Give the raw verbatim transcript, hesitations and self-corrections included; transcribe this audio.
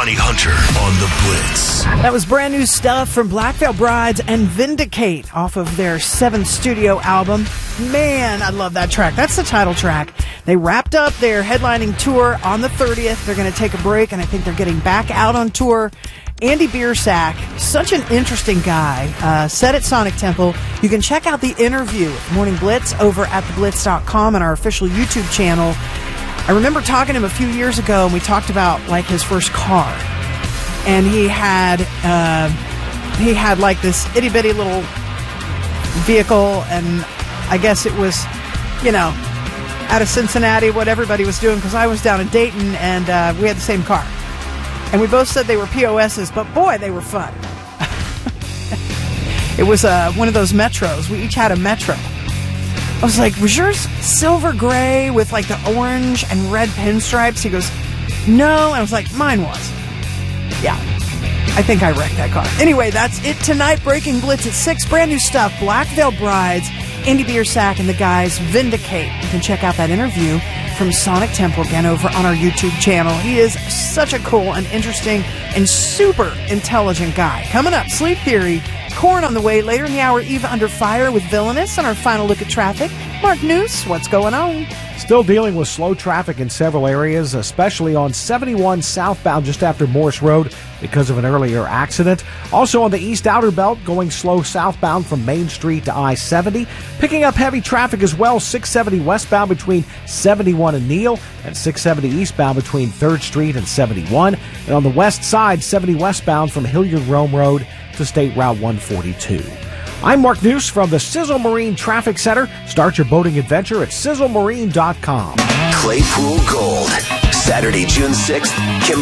Ronnie Hunter on the Blitz. That was brand new stuff from Black Veil Brides and Vindicate off of their seventh studio album. Man, I love that track. That's the title track. They wrapped up their headlining tour on the thirtieth. They're going to take a break, and I think they're getting back out on tour. Andy Biersack, such an interesting guy, uh, set at Sonic Temple. You can check out the interview with Morning Blitz over at the blitz dot com and our official YouTube channel. I remember talking to him a few years ago, and we talked about, like, his first car. And he had, uh, he had, like, this itty-bitty little vehicle, and I guess it was, you know, out of Cincinnati, what everybody was doing, because I was down in Dayton, and uh, we had the same car. And we both said they were P O S's, but boy, they were fun. It was uh, one of those Metros. We each had a Metro. I was like, was yours silver gray with like the orange and red pinstripes? He goes, no. And I was like, mine was. Yeah, I think I wrecked that car. Anyway, that's it tonight. Breaking Blitz at six. Brand new stuff. Black Veil Brides, Andy Biersack, and the guys Vindicate. You can check out that interview from Sonic Temple again over on our YouTube channel. He is such a cool and interesting and super intelligent guy. Coming up, Sleep Theory. Korn on the way. Later in the hour, Eva Under Fire with Villainous, and our final look at traffic. Mark Noose, what's going on? Still dealing with slow traffic in several areas, especially on seventy-one southbound just after Morse Road because of an earlier accident. Also on the East Outer Belt, going slow southbound from Main Street to I seventy. Picking up heavy traffic as well, six seventy westbound between seventy-one and Neal, and six seventy eastbound between third Street and seventy-one. And on the west side, seventy westbound from Hilliard-Rome Road to State Route one forty-two. I'm Mark Noose from the Sizzle Marine Traffic Center. Start your boating adventure at sizzle marine dot com. Claypool Gold, Saturday, June sixth. Kim